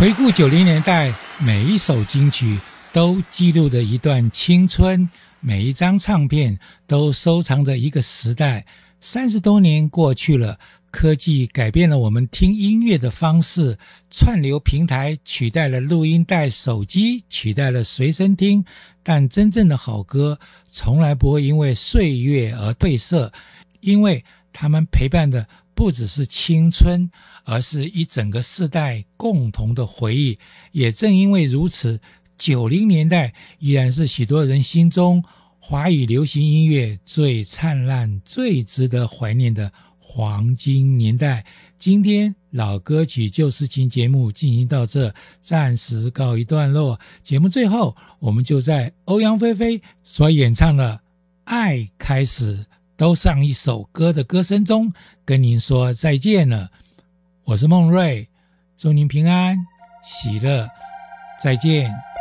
回顾90年代，每一首金曲都记录着一段青春，每一张唱片都收藏着一个时代。30多年过去了，科技改变了我们听音乐的方式，串流平台取代了录音带，手机取代了随身听，但真正的好歌从来不会因为岁月而褪色，因为他们陪伴的不只是青春，而是一整个世代共同的回忆。也正因为如此，90年代依然是许多人心中华语流行音乐最灿烂、最值得怀念的黄金年代。今天老歌曲旧事情节目进行到这，暂时告一段落。节目最后，我们就在欧阳菲菲所演唱的《爱开始》都上一首歌的歌声中，跟您说再见了。我是孟瑞，祝您平安喜乐，再见。